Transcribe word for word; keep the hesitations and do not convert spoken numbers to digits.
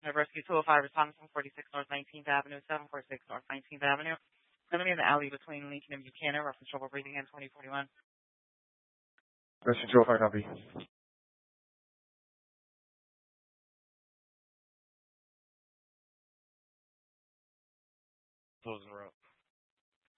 Rescue two oh five responding from forty-six North nineteenth Avenue, seven forty-six North nineteenth Avenue. Going to be in the alley between Lincoln and Buchanan, reference trouble breathing in twenty forty-one. Rescue two oh five, copy. Closing route.